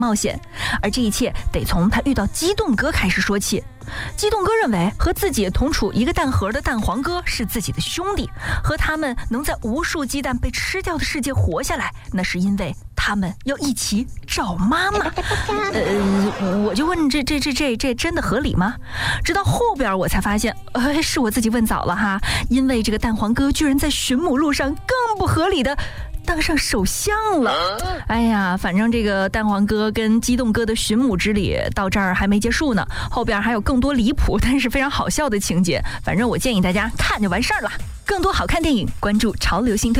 冒险，而这一切得从他遇到激动哥开始说起。激动哥认为和自己同处一个蛋盒的蛋黄哥是自己的兄弟，和他们能在无数鸡蛋被吃掉的世界活下来，那是因为他们要一起找妈妈。我就问这真的合理吗？直到后边我才发现，是我自己问早了哈，因为这个蛋黄哥居然在寻母路上更不合理的当上首相了。哎呀，反正这个蛋黄哥跟激动哥的寻母之旅到这儿还没结束呢，后边还有更多离谱但是非常好笑的情节，反正我建议大家看就完事儿了。更多好看电影，关注潮流星推。